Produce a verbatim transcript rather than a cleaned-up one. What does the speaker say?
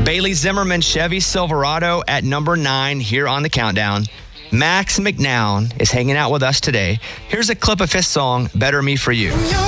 Bailey Zimmerman Chevy Silverado at number nine here on the countdown. Max McNown is hanging out with us today. Here's a clip of his song, Better Me For You.